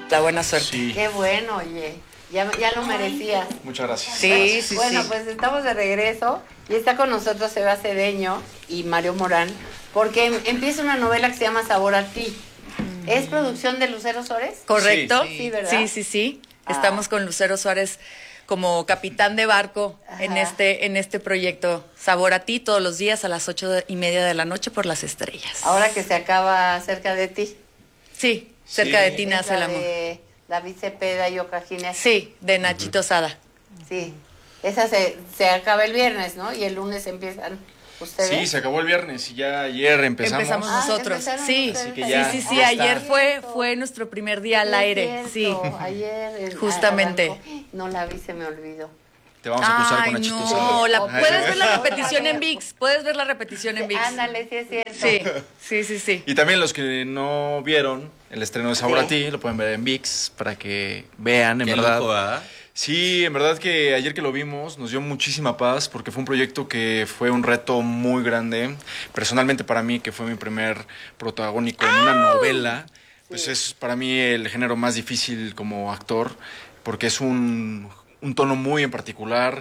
la buena suerte. Sí. Qué bueno, oye. Ya lo merecías. Muchas gracias. Sí, sí, Bueno, sí. pues estamos de regreso y está con nosotros Eva Cedeño y Mario Morán, porque empieza una novela que se llama Sabor a ti. ¿Es producción de Lucero Suárez? ¿Correcto? Sí, ¿verdad? Sí, sí, sí. Estamos con Lucero Suárez como capitán de barco en Ajá. este proyecto Sabor a ti, todos los días a las 8:30 de la noche por Las Estrellas. Ahora que se acaba Cerca de ti. Sí, cerca de ti Es nace la el amor. de David Cepeda y Oca Ginés. Sí, de Nachito Sada. Sí. Esa se acaba el viernes, ¿no? Y el lunes empiezan ustedes. Sí, se acabó el viernes y ya ayer empezamos. Nosotros. empezaron Sí, ustedes. Así que ya- sí, ya ayer está. fue nuestro primer día al Sí, es aire. Sí. cierto, ayer. Justamente. arrancó. No la vi, se me olvidó. Te vamos a acusar Ay, con Nachito no, Sada. puedes ver la repetición en ViX. Puedes ver la repetición en ViX. Ándale, sí es cierto. Sí. Y también los que no vieron el estreno de Sabor Sí. a ti, lo pueden ver en ViX para que vean, en Qué verdad. lujo, ¿ah? Sí, en verdad que ayer que lo vimos nos dio muchísima paz porque fue un proyecto que fue un reto muy grande. Personalmente para mí, que fue mi primer protagónico en una novela, pues es para mí el género más difícil como actor porque es un tono muy en particular,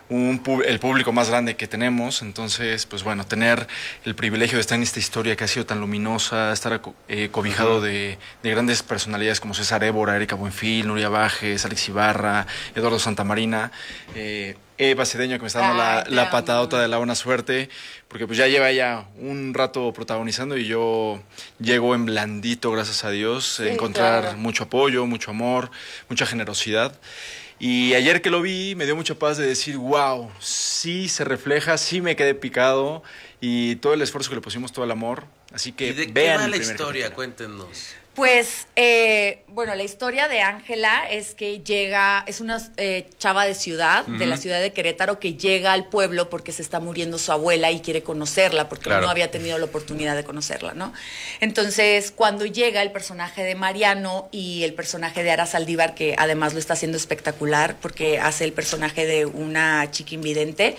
el público más grande que tenemos. Entonces, pues bueno, tener el privilegio de estar en esta historia que ha sido tan luminosa, estar cobijado de grandes personalidades como César Évora, Erika Buenfil, Nuria Bajes, Alex Ibarra, Eduardo Santamarina, Eva Cedeño, que me está dando Ay, te la amo. patadota de la buena suerte, porque pues ya lleva ya un rato protagonizando y yo llego en blandito, gracias a Dios, a encontrar claro. mucho apoyo, mucho amor, mucha generosidad. Y ayer que lo vi me dio mucha paz de decir, wow, sí se refleja, sí me quedé picado y todo el esfuerzo que le pusimos, todo el amor. Así que ¿Y de qué vean va el la primer historia? capítulo. Cuéntenos. Pues, bueno, la historia de Ángela es que es una chava de ciudad, de la ciudad de Querétaro, que llega al pueblo porque se está muriendo su abuela y quiere conocerla, porque Claro. no había tenido la oportunidad de conocerla, ¿no? Entonces, cuando llega el personaje de Mariano y el personaje de Ara Saldívar, que además lo está haciendo espectacular, porque hace el personaje de una chica invidente,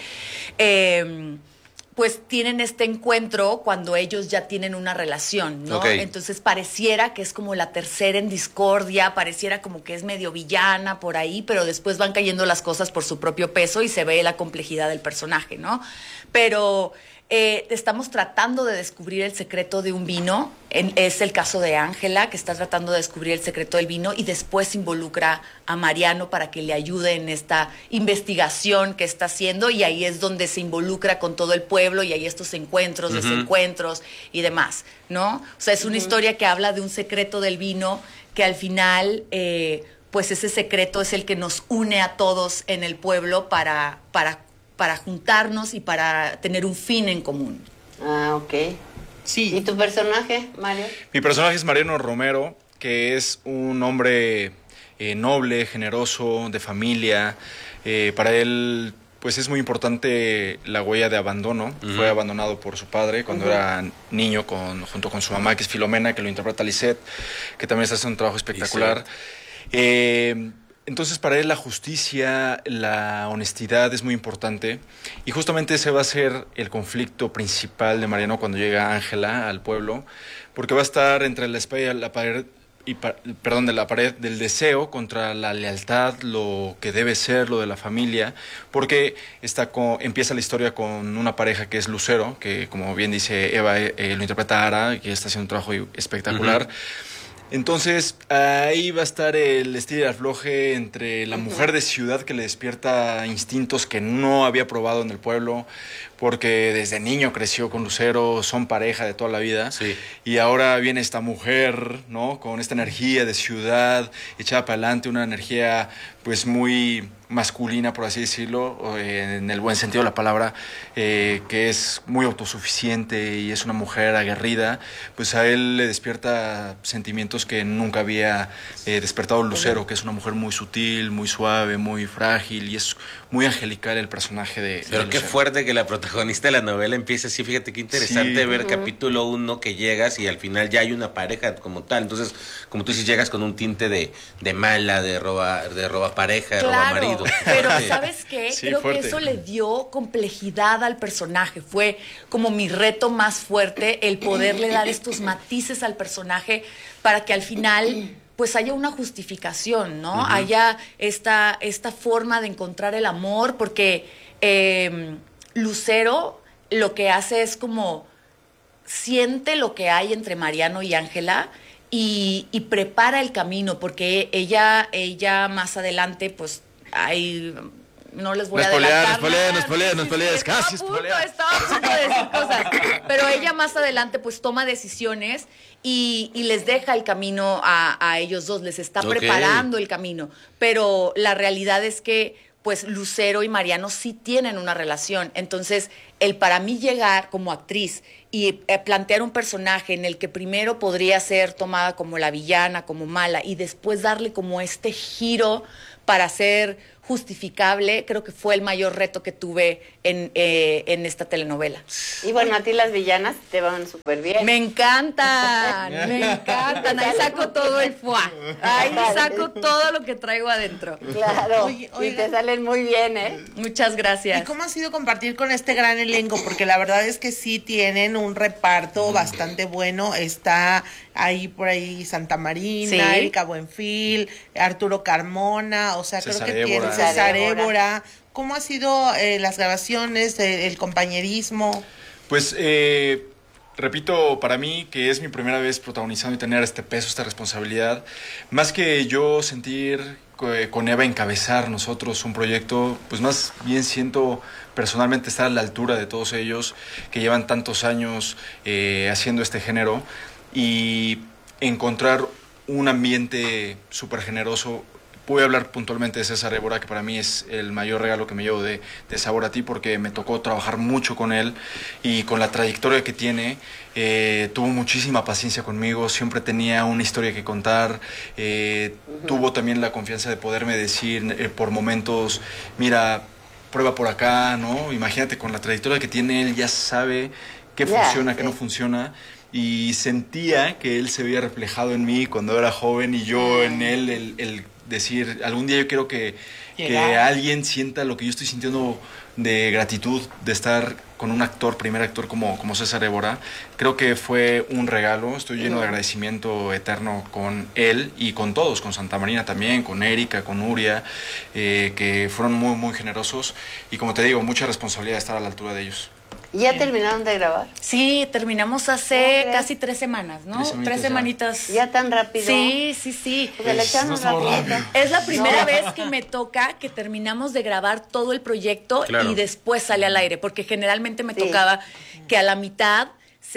pues tienen este encuentro cuando ellos ya tienen una relación, ¿no? Ok. Entonces pareciera que es como la tercera en discordia, pareciera como que es medio villana por ahí, pero después van cayendo las cosas por su propio peso y se ve la complejidad del personaje, ¿no? Pero estamos tratando de descubrir el secreto de un vino. Es el caso de Ángela, que está tratando de descubrir el secreto del vino y después involucra a Mariano para que le ayude en esta investigación que está haciendo, y ahí es donde se involucra con todo el pueblo y hay estos encuentros, desencuentros y demás, ¿no? O sea, es una historia que habla de un secreto del vino que al final, pues ese secreto es el que nos une a todos en el pueblo para juntarnos y para tener un fin en común. Ah, ok. ¿Y Sí, tu personaje, Mario? mi personaje es Mariano Romero, que es un hombre noble, generoso, de familia. Para él, pues es muy importante la huella de abandono. Fue abandonado por su padre cuando era niño, junto con su mamá, que es Filomena, que lo interpreta Lisette, que también está haciendo un trabajo espectacular. Entonces, para él la justicia, la honestidad es muy importante, y justamente ese va a ser el conflicto principal de Mariano cuando llega Ángela al pueblo, porque va a estar entre la espalda y la pared, de la pared del deseo contra la lealtad, lo que debe ser, lo de la familia, porque empieza la historia con una pareja que es Lucero, que como bien dice Eva, lo interpreta Ara, que está haciendo un trabajo espectacular. Entonces, ahí va a estar el estilo y afloje entre la mujer de ciudad que le despierta instintos que no había probado en el pueblo, porque desde niño creció con Lucero, son pareja de toda la vida. Sí. Y ahora viene esta mujer, ¿no? Con esta energía de ciudad, echada para adelante, una energía pues muy masculina, por así decirlo, en el buen sentido de la palabra, que es muy autosuficiente y es una mujer aguerrida. Pues a él le despierta sentimientos que nunca había despertado Lucero, que es una mujer muy sutil, muy suave, muy frágil, y es muy angelical el personaje de Pero qué Lucero. fuerte que la protagonista de la novela empiece así. Fíjate qué interesante Sí. ver capítulo 1 que llegas y al final ya hay una pareja como tal. Entonces, como tú dices, llegas con un tinte de mala, de roba pareja, de roba marido. Pero Fuerte. ¿sabes qué? Sí, Creo fuerte. que eso le dio complejidad al personaje. Fue como mi reto más fuerte, el poderle dar estos matices al personaje para que al final pues haya una justificación, ¿no? Haya esta forma de encontrar el amor, porque Lucero lo que hace es como siente lo que hay entre Mariano y Ángela y prepara el camino, porque ella más adelante, pues, no les voy a adelantar No spoilees, casi spoileas. Estaba a punto de decir cosas, pero ella más adelante pues toma decisiones y les deja el camino a ellos dos, les está preparando el camino, pero la realidad es que pues Lucero y Mariano sí tienen una relación. Entonces, para mí llegar como actriz y plantear un personaje en el que primero podría ser tomada como la villana, como mala, y después darle como este giro para ser justificable, creo que fue el mayor reto que tuve en esta telenovela. Y bueno, a ti las villanas te van súper bien. Me encantan. Ahí saco todo el foie. Ahí saco todo lo que traigo adentro. Claro, y te salen muy bien, ¿eh? Muchas gracias. ¿Y cómo ha sido compartir con este gran elenco? Porque la verdad es que sí tienen un reparto bastante bueno. Está por ahí Santa Marina, Sí. Erika Buenfil, Arturo Carmona, o sea, César creo que tiene Évora. César Évora. ¿Cómo ha sido las grabaciones, el compañerismo? Pues repito, para mí que es mi primera vez protagonizando y tener este peso, esta responsabilidad, más que yo sentir con Eva encabezar nosotros un proyecto, pues más bien siento personalmente estar a la altura de todos ellos que llevan tantos años haciendo este género y encontrar un ambiente súper generoso. Voy a hablar puntualmente de César Évora, que para mí es el mayor regalo que me llevo de Sabor a Ti, porque me tocó trabajar mucho con él y con la trayectoria que tiene. Tuvo muchísima paciencia conmigo, siempre tenía una historia que contar. Tuvo también la confianza de poderme decir por momentos, mira, prueba por acá, ¿no? Imagínate, con la trayectoria que tiene él, ya sabe qué funciona, qué no funciona. Y sentía que él se veía reflejado en mí cuando era joven y yo en él, el decir, algún día yo quiero que alguien sienta lo que yo estoy sintiendo de gratitud de estar con un actor, primer actor como César Évora. Creo que fue un regalo, estoy lleno de agradecimiento eterno con él y con todos, con Santa Marina también, con Erika, con Nuria, que fueron muy, muy generosos y como te digo, mucha responsabilidad de estar a la altura de ellos. ¿Y ya terminaron de grabar? Sí, terminamos hace casi 3 semanas, ¿no? 3 semanitas. ¿Ya tan rápido? Sí. Pues le echamos rapidito. Es la primera vez que me toca que terminamos de grabar todo el proyecto y después sale al aire, porque generalmente me tocaba que a la mitad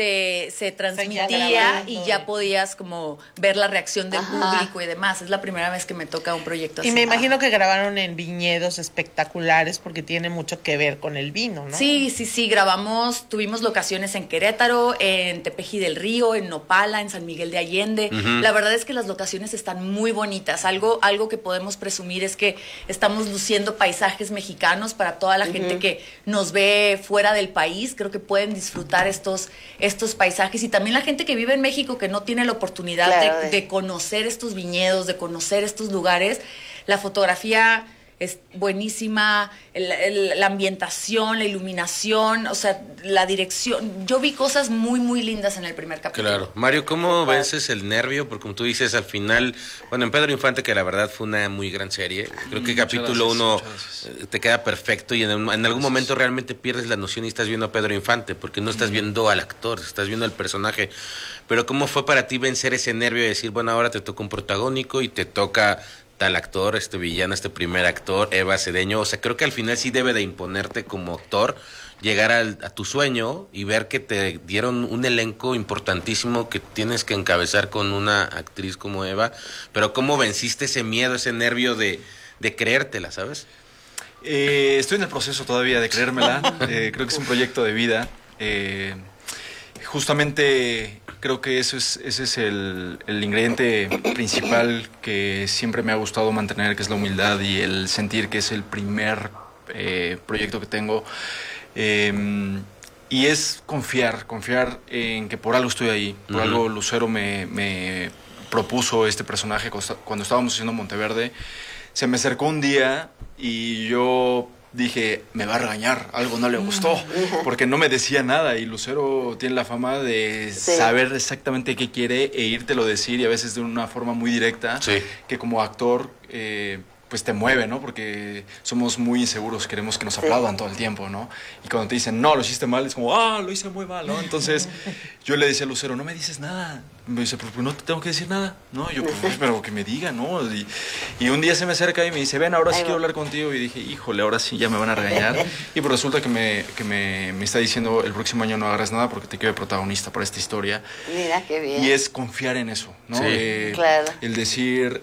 se transmitía y ya podías como ver la reacción del público y demás. Es la primera vez que me toca un proyecto así. Y me imagino que grabaron en viñedos espectaculares porque tiene mucho que ver con el vino, ¿no? Sí, tuvimos locaciones en Querétaro, en Tepeji del Río, en Nopala, en San Miguel de Allende. La verdad es que las locaciones están muy bonitas. Algo que podemos presumir es que estamos luciendo paisajes mexicanos para toda la gente que nos ve fuera del país. Creo que pueden disfrutar estos paisajes y también la gente que vive en México que no tiene la oportunidad de conocer estos viñedos, de conocer estos lugares. La fotografía es buenísima, la ambientación, la iluminación, o sea, la dirección. Yo vi cosas muy, muy lindas en el primer capítulo. Claro. Mario, ¿cómo vences el nervio? Porque como tú dices, al final, bueno, en Pedro Infante, que la verdad fue una muy gran serie, creo que capítulo 1 te queda perfecto y en algún momento realmente pierdes la noción y estás viendo a Pedro Infante, porque no estás viendo al actor, estás viendo al personaje. Pero ¿cómo fue para ti vencer ese nervio y decir, bueno, ahora te toca un protagónico y te toca tal actor, este villano, este primer actor, Eva Cedeño? O sea, creo que al final sí debe de imponerte como actor llegar a tu sueño y ver que te dieron un elenco importantísimo que tienes que encabezar con una actriz como Eva, pero ¿cómo venciste ese miedo, ese nervio de creértela, sabes? Estoy en el proceso todavía de creérmela. Creo que es un proyecto de vida. Justamente creo que ese es el ingrediente principal que siempre me ha gustado mantener, que es la humildad y el sentir que es el primer proyecto que tengo. Y es confiar en que por algo estoy ahí, por algo Lucero me propuso este personaje cuando estábamos haciendo Monteverde. Se me acercó un día y yo dije, me va a regañar, algo no le gustó, porque no me decía nada y Lucero tiene la fama de saber exactamente qué quiere e írtelo decir y a veces de una forma muy directa, que como actor pues te mueve, ¿no? Porque somos muy inseguros, queremos que nos aplaudan todo el tiempo, ¿no? Y cuando te dicen, no, lo hiciste mal, es como, lo hice muy mal, ¿no? Entonces yo le decía a Lucero, no me dices nada. Me dice, pues no te tengo que decir nada, ¿no? Yo, pues, pero que me diga, ¿no? Y un día se me acerca y me dice, ven, ahora sí quiero hablar contigo. Y dije, híjole, ahora sí ya me van a regañar. Y pues resulta que me está diciendo, el próximo año no agarras nada porque te quiero de protagonista para esta historia. Mira, qué bien. Y es confiar en eso, ¿no? Claro. El decir,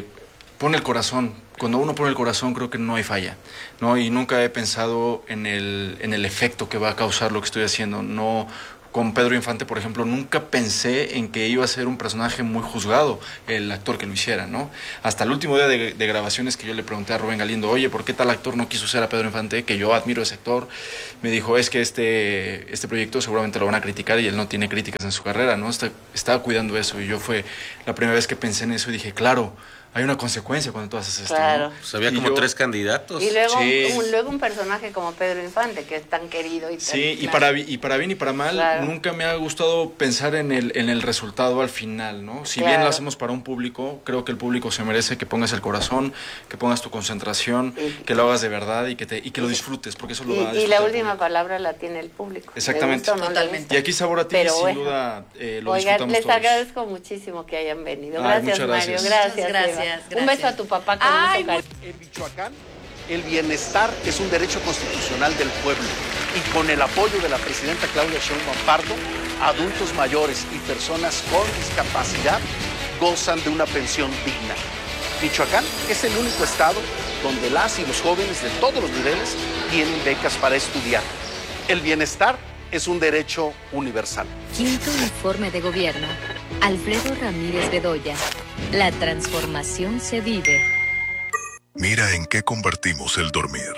pon el corazón. Cuando uno pone el corazón creo que no hay falla, ¿no? Y nunca he pensado en el efecto que va a causar lo que estoy haciendo. No, con Pedro Infante, por ejemplo, nunca pensé en que iba a ser un personaje muy juzgado el actor que lo hiciera, ¿no? Hasta el último día de grabaciones que yo le pregunté a Rubén Galindo, oye, ¿por qué tal actor no quiso ser a Pedro Infante? Que yo admiro a ese actor. Me dijo, es que este proyecto seguramente lo van a criticar y él no tiene críticas en su carrera, ¿no? Estaba cuidando eso y yo fue la primera vez que pensé en eso y dije, claro, hay una consecuencia cuando tú haces esto, claro, ¿no? Pues había como 3 candidatos. Y luego un personaje como Pedro Infante, que es tan querido y tan... Sí, y para bien y para mal, nunca me ha gustado pensar en el resultado al final, ¿no? Si bien lo hacemos para un público, creo que el público se merece que pongas el corazón, que pongas tu concentración, que lo hagas de verdad y que lo disfrutes, porque eso lo va a disfrutar. Y la última palabra la tiene el público. Exactamente. Totalmente. Y aquí Sabor a Ti, sin duda, lo disfrutamos les todos. agradezco muchísimo que hayan venido. Gracias, Mario. Gracias. Un beso a tu papá con mucho cariño. En Michoacán, el bienestar es un derecho constitucional del pueblo y con el apoyo de la presidenta Claudia Sheinbaum Pardo, adultos mayores y personas con discapacidad gozan de una pensión digna. Michoacán es el único estado donde las y los jóvenes de todos los niveles tienen becas para estudiar. El bienestar es un derecho universal. Quinto informe de gobierno. Alfredo Ramírez Bedoya. La transformación se vive. Mira en qué convertimos el dormir.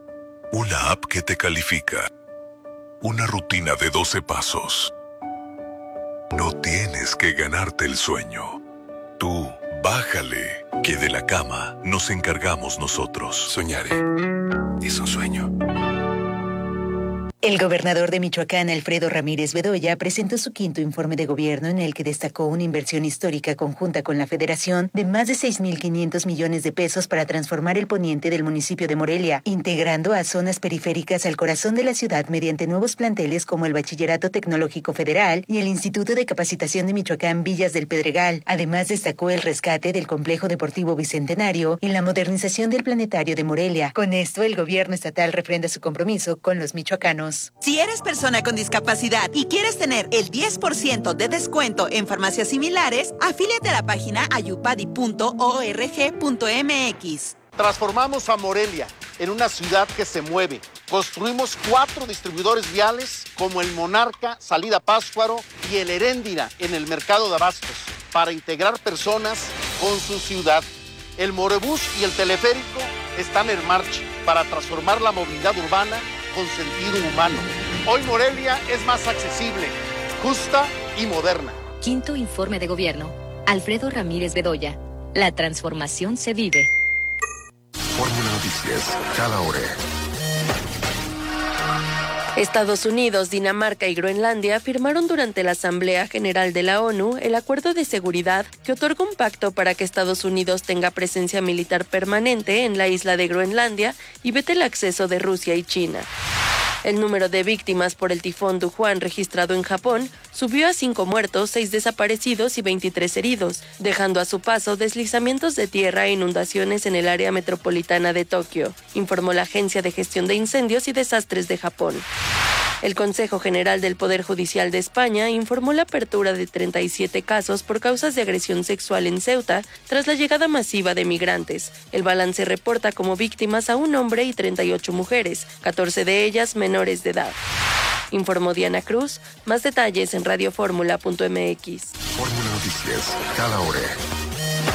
Una app que te califica. Una rutina de 12 pasos. No tienes que ganarte el sueño. Tú, bájale, que de la cama nos encargamos nosotros. Soñaré. Es un sueño. El gobernador de Michoacán, Alfredo Ramírez Bedoya, presentó su quinto informe de gobierno en el que destacó una inversión histórica conjunta con la Federación de más de 6.500 millones de pesos para transformar el poniente del municipio de Morelia, integrando a zonas periféricas al corazón de la ciudad mediante nuevos planteles como el Bachillerato Tecnológico Federal y el Instituto de Capacitación de Michoacán Villas del Pedregal. Además, destacó el rescate del Complejo Deportivo Bicentenario y la modernización del Planetario de Morelia. Con esto, el gobierno estatal refrenda su compromiso con los michoacanos. Si eres persona con discapacidad y quieres tener el 10% de descuento en farmacias similares, afíliate a la página ayupadi.org.mx. Transformamos a Morelia en una ciudad que se mueve. Construimos 4 distribuidores viales como el Monarca, Salida Pátzcuaro y el Heréndira en el mercado de abastos para integrar personas con su ciudad. El Morebús y el teleférico están en marcha para transformar la movilidad urbana con sentido humano. Hoy Morelia es más accesible, justa y moderna. Quinto informe de gobierno. Alfredo Ramírez Bedoya. La transformación se vive. Fórmula Noticias, cada hora. Estados Unidos, Dinamarca y Groenlandia firmaron durante la Asamblea General de la ONU el Acuerdo de Seguridad que otorga un pacto para que Estados Unidos tenga presencia militar permanente en la isla de Groenlandia y vete el acceso de Rusia y China. El número de víctimas por el tifón Dujuan registrado en Japón subió a 5 muertos, 6 desaparecidos y 23 heridos, dejando a su paso deslizamientos de tierra e inundaciones en el área metropolitana de Tokio, informó la Agencia de Gestión de Incendios y Desastres de Japón. El Consejo General del Poder Judicial de España informó la apertura de 37 casos por causas de agresión sexual en Ceuta tras la llegada masiva de migrantes. El balance reporta como víctimas a un hombre y 38 mujeres, 14 de ellas menores de edad. Informó Diana Cruz. Más detalles en radioformula.mx. Fórmula Noticias, cada hora.